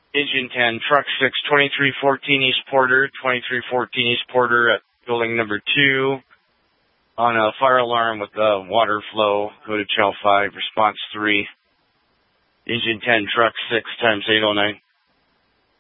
Engine 10, Truck 6, 2314 East Porter, 2314 East Porter at building number 2 on a fire alarm with water flow. Go to channel 5, response 3. Engine 10, Truck 6 times 809.